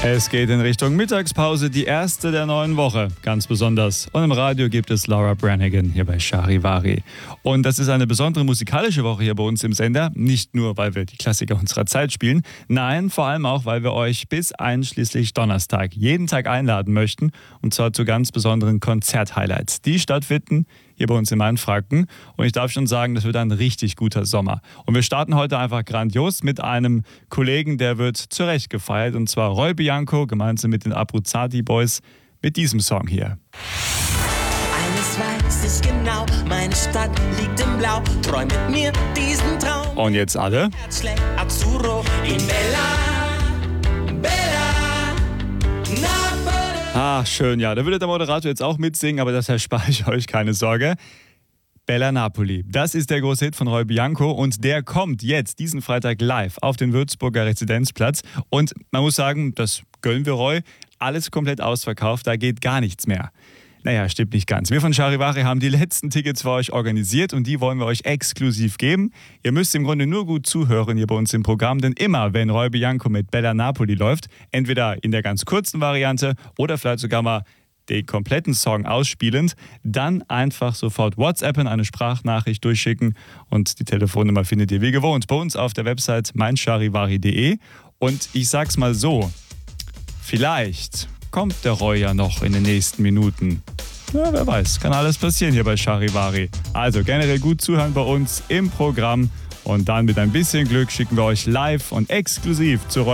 Es geht in Richtung Mittagspause, die erste der neuen Woche, ganz besonders. Und im Radio gibt es Laura Branigan hier bei Charivari. Und das ist eine besondere musikalische Woche hier bei uns im Sender. Nicht nur, weil wir die Klassiker unserer Zeit spielen, nein, vor allem auch, weil wir euch bis einschließlich Donnerstag jeden Tag einladen möchten. Und zwar zu ganz besonderen Konzerthighlights, die stattfinden hier bei uns in Mainfranken. Und ich darf schon sagen, das wird ein richtig guter Sommer. Und wir starten heute einfach grandios mit einem Kollegen, der wird zu Recht gefeiert. Und zwar Roy Bianco, gemeinsam mit den Abruzzati Boys, mit diesem Song hier. Eines weiß ich genau, meine Stadt liegt im Blau. Träum mit mir diesen Traum. Und jetzt alle. Herz schlägt Azzurro in Bella, Bella, Napoli. Ah, schön, ja. Da würde der Moderator jetzt auch mitsingen, aber das erspare ich euch, keine Sorge. Bella Napoli. Das ist der große Hit von Roy Bianco und der kommt jetzt diesen Freitag live auf den Würzburger Residenzplatz. Und man muss sagen, das gönnen wir Roy, alles komplett ausverkauft, da geht gar nichts mehr. Naja, stimmt nicht ganz. Wir von Charivari haben die letzten Tickets für euch organisiert und die wollen wir euch exklusiv geben. Ihr müsst im Grunde nur gut zuhören hier bei uns im Programm, denn immer, wenn Roy Bianco mit Bella Napoli läuft, entweder in der ganz kurzen Variante oder vielleicht sogar mal den kompletten Song ausspielend, dann einfach sofort WhatsAppen, eine Sprachnachricht durchschicken und die Telefonnummer findet ihr wie gewohnt bei uns auf der Website meincharivari.de. Und ich sag's mal so, vielleicht kommt der Roy ja noch in den nächsten Minuten. Ja, wer weiß, kann alles passieren hier bei Charivari. Also generell gut zuhören bei uns im Programm und dann mit ein bisschen Glück schicken wir euch live und exklusiv zu Roy